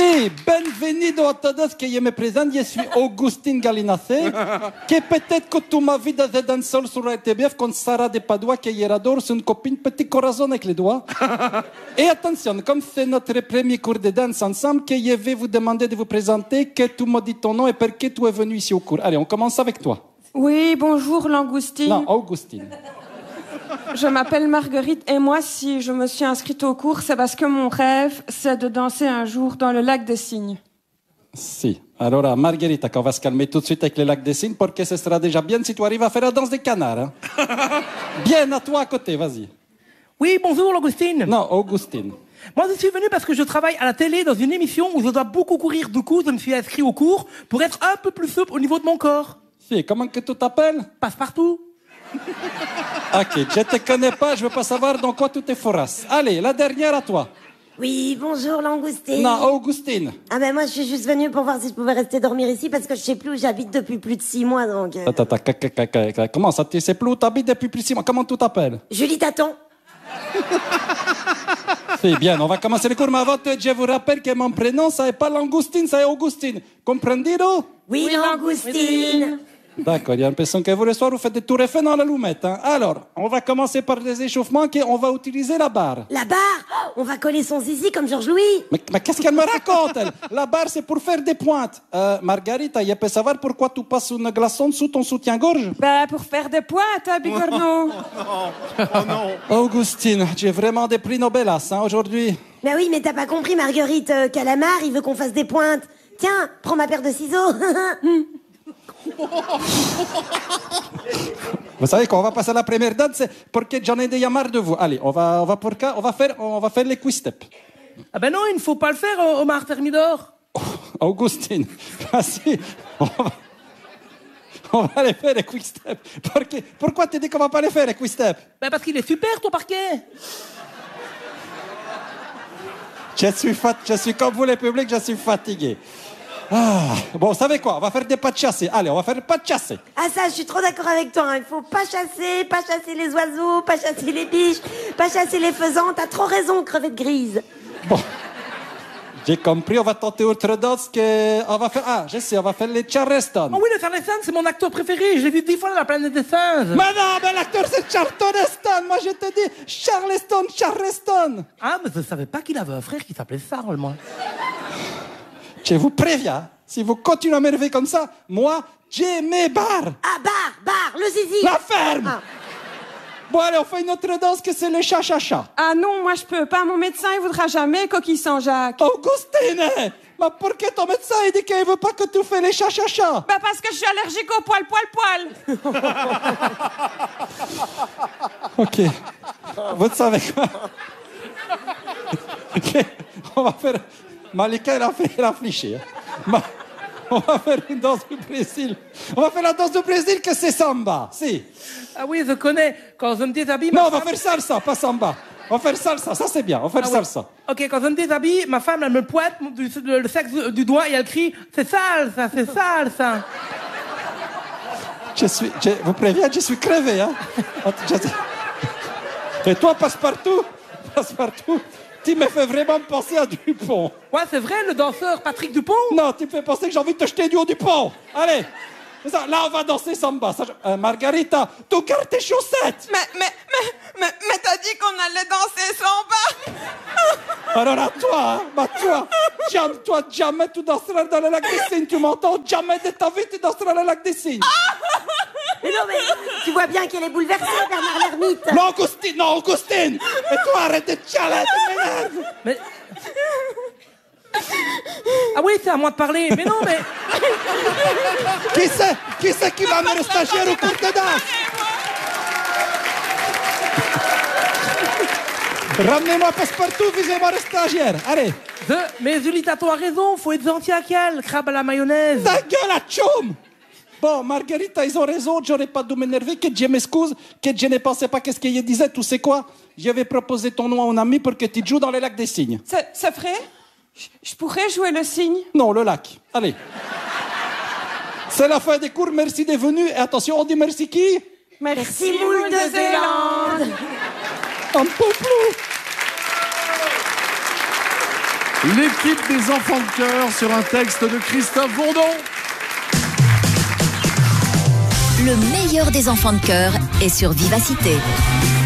Sì, benvenuto a todos que je me présente, je suis Augustin Gallinacé, que peut-être que tu m'as vu dans un sol sur la RTBF con Sarah de Padua, que hier adore, c'est une copine petit corazon avec les doigts. Et attention, comme c'est notre premier cours de danse ensemble, que je vais vous demander de vous présenter, que tu me dis ton nom et pourquoi tu es venu ici au cours. Allez, on commence avec toi. Oui, bonjour Langoustine. Non, Augustine. Je m'appelle Marguerite et moi, si je me suis inscrite au cours, c'est parce que mon rêve, c'est de danser un jour dans le lac des Cygnes. Si. Alors, Margherita, qu'on va se calmer tout de suite avec le lac des Cygnes, parce que ce sera déjà bien si tu arrives à faire la danse des canards. Hein. Bien, à toi à côté, vas-y. Oui, bonjour, Augustine. Non, Augustine. Moi, je suis venu parce que je travaille à la télé dans une émission où je dois beaucoup courir. Du coup, je me suis inscrit au cours pour être un peu plus souple au niveau de mon corps. Si, comment que tu t'appelles? Passe-partout. Ok, je te connais pas, je veux pas savoir dans quoi tu te fourrasses. Allez, la dernière à toi. Oui, bonjour Langoustine. Non, Augustine. Ah ben moi je suis juste venue pour voir si je pouvais rester dormir ici parce que je sais plus où j'habite depuis plus de 6 mois donc... Attends, comment ça, tu sais plus où t'habites depuis plus de 6 mois? Comment tu t'appelles? Julie Taton. C'est bien, on va commencer le cours, mais avant, je vous rappelle que mon prénom, ça n'est pas Langoustine, ça est Augustine. Comprendido? Oui, Langoustine. D'accord, il y a l'impression que vous, le soir, vous faites des tours Eiffel dans la loumette. Hein. Alors, on va commencer par les échauffements, on va utiliser la barre. La barre? On va coller son zizi comme Georges Louis. Mais qu'est-ce qu'elle me raconte, elle? La barre, c'est pour faire des pointes. Margarita, je peux savoir pourquoi tu passes une glaçon sous ton soutien-gorge? Ben, pour faire des pointes, hein, Bigorneau. Oh non. Augustine, j'ai vraiment des prix Nobelas hein, aujourd'hui. Mais oui, mais t'as pas compris Marguerite, Calamar, il veut qu'on fasse des pointes. Tiens, prends ma paire de ciseaux. Vous savez qu'on va passer à la première danse, parce que j'en ai déjà marre de vous. Allez, on va faire les quick steps. Ah ben non, il ne faut pas le faire, Omar Thermidor. Oh, Augustine, vas-y, on va les faire les quick steps. Pourquoi tu dis qu'on va pas les faire les quick steps? Ben parce qu'il est super ton parquet. Je suis comme vous les publics, je suis fatigué. Ah, bon, vous savez quoi? On va faire des pas de chassé. Allez, on va faire des pas de chassé. Ah ça, je suis trop d'accord avec toi. Hein. Il faut pas chasser les oiseaux, pas chasser les biches, pas chasser les faisans. T'as trop raison, crevette grise. Bon, j'ai compris. On va tenter autre danse que... On va faire... Ah, je sais, on va faire les Charleston. Oh oui, le Charleston, c'est mon acteur préféré. Je l'ai vu 10 fois dans la planète des singes. Mais non, mais l'acteur c'est Charlton Heston. Moi, je te dis Charleston. Ah, mais je savais pas qu'il avait un frère qui s'appelait Charles, moi. Je vous préviens, si vous continuez à m'énerver comme ça, moi, j'ai mes barres. Ah, barre, le zizi. La ferme. Ah. Bon, allez, on fait une autre danse que c'est le cha-cha-cha. Ah non, moi je peux pas. Mon médecin, il voudra jamais coquille Saint-Jacques. Augustine, mais pourquoi ton médecin il dit qu'il veut pas que tu fais les cha-cha-cha? Ben parce que je suis allergique au poil. Ok. Vous savez quoi? Ok. On va faire... Malika, elle a fliché. Hein. On va faire une danse du Brésil. On va faire la danse du Brésil que c'est samba. Si. Ah oui, je connais. Quand je me déshabille... Non, on va faire salsa, pas samba. On va faire salsa, ça c'est bien. On va faire salsa. Ok, quand je me déshabille, ma femme, elle me pointe le sexe du doigt et elle crie « C'est sale, ça, c'est sale, ça !» Vous préviens, je suis crevé. Hein. Et toi, Passepartout, tu me fais vraiment penser à Dupont. Ouais, c'est vrai, le danseur Patrick Dupont? Non, tu me fais penser que j'ai envie de te jeter du haut du pont. Allez, là, on va danser samba. Margarita, tu gardes tes chaussettes. Mais t'as dit qu'on allait danser sans bas. Alors à toi, toi, jamais tu danseras dans le lac des Cygnes, tu m'entends? Jamais de ta vie tu danseras dans le lac des Cygnes. Mais non, mais tu vois bien qu'elle est bouleversée, Bernard l'ermite. Non, Augustine. Et toi, arrête de chialer, tu m'énerves. Mais... Ah oui, c'est à moi de parler, mais non, mais... Qui c'est qui va amener le stagiaire au cours de danse? Ramenez-moi Passepartout, visez-moi le stagiaire. Allez. Mais Julie Taton a raison, faut être gentil avec elle, crabe à la mayonnaise. Ta gueule à tchoum. Bon, Margarita, ils ont raison, j'aurais pas dû m'énerver, que je m'excuse, que je ne pensais pas qu'est-ce qu'il disait, tu sais quoi? J'avais proposé ton nom à un ami pour que tu joues dans le lac des Cygnes. C'est vrai? Je pourrais jouer le cygne? Non, le lac. Allez. C'est la fin des cours, merci d'être venu. Et attention, on dit merci qui? Merci moule de Zélande. Un peu plus. L'équipe des enfants de cœur sur un texte de Christophe Bourdon. Le meilleur des enfants de cœur est sur Vivacité.